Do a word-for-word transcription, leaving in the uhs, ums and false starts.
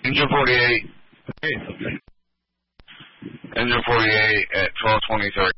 Engine forty-eight. Hey, okay. Engine forty-eight at twelve twenty-three.